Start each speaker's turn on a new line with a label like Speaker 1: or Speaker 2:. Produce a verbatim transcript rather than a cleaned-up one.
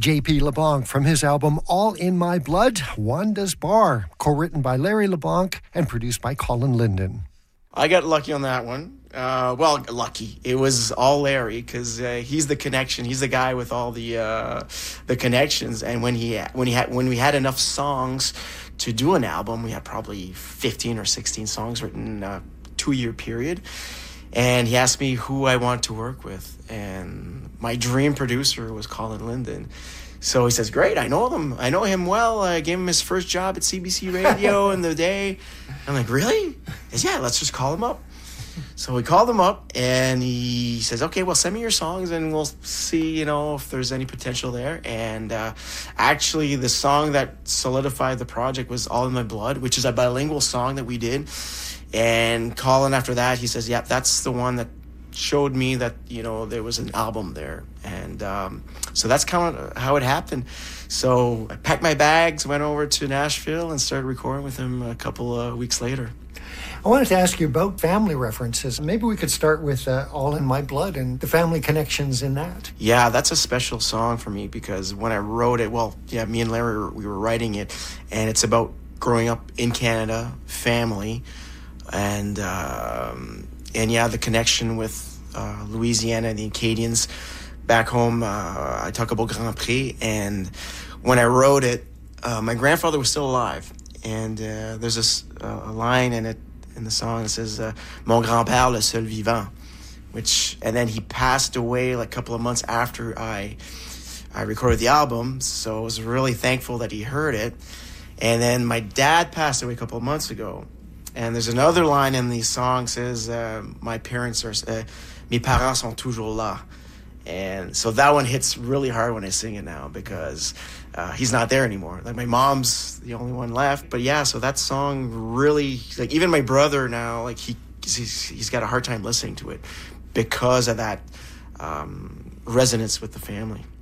Speaker 1: J P LeBlanc from his album All in My Blood, Wanda's Bar, co-written by Larry LeBlanc and produced by Colin Linden.
Speaker 2: I got lucky on that one. Uh, well, lucky. It was all Larry because uh, he's the connection. He's the guy with all the uh, the connections. And when he when he had when we had enough songs to do an album, we had probably fifteen or sixteen songs written in a two-year period. And he asked me who I want to work with, and my dream producer was Colin Linden. So he says, great, I know him. I know him well. I gave him his first job at C B C Radio in the day. I'm like, really? He says, yeah, let's just call him up. So we called him up, and he says, okay, well, send me your songs, and we'll see, you know, if there's any potential there. And uh, actually, the song that solidified the project was All in My Blood, which is a bilingual song that we did. And Colin, after that, he says, yeah, that's the one that showed me that, you know, there was an album there. And um, so that's kind of how it happened. So I packed my bags, went over to Nashville, and started recording with him a couple of weeks later.
Speaker 1: I wanted to ask you about family references. Maybe we could start with uh, All in My Blood and the family connections in that.
Speaker 2: Yeah, that's a special song for me because when I wrote it, well, yeah, me and Larry, we were writing it, and it's about growing up in Canada, family, and um, and yeah, the connection with uh, Louisiana and the Acadians. Back home, uh, I talk about Grand Pré, and when I wrote it, uh, my grandfather was still alive, and uh, there's this, uh, a line in it in the song that says, uh, "Mon grand-père le seul vivant," which, and then he passed away like a couple of months after I I recorded the album, so I was really thankful that he heard it. And then my dad passed away a couple of months ago. And there's another line in the song says, uh, my parents are, uh, mes parents sont toujours là. And so that one hits really hard when I sing it now because uh, he's not there anymore. Like my mom's the only one left. But yeah, so that song really, like even my brother now, like he, he's, he's got a hard time listening to it because of that um, resonance with the family.